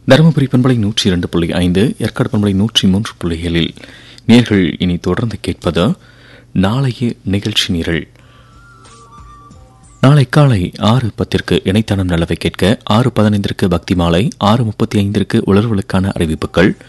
தருமபுரி பண்பலை 102.5, ஏற்காடு பண்பலை 103.7 நேர்கள் இனி தொடர்ந்து கேட்பது நாளைய நிகழ்ச்சி நிரல். நாளை காலை 6:10 இணைத்தனம் நல்லவை கேட்க, 6:15 பக்தி மாலை, 6:35 உணர்வுகளுக்கான அறிவிப்புகள்,